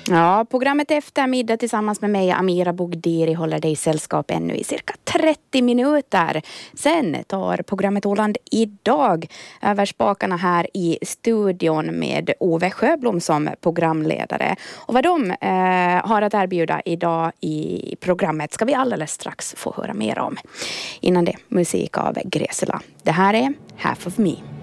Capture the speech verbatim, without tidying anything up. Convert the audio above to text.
Ja, programmet Eftermiddag tillsammans med mig, Amira Bogdiri, håller dig i sällskap ännu i cirka trettio minuter. Sen tar programmet Åland idag över spakarna här i studion med Ove Sjöblom som programledare. Och vad de eh, har att erbjuda idag i programmet ska vi alldeles strax få höra mer om. Innan det, musik av Gräsela. Det här är Half of Me.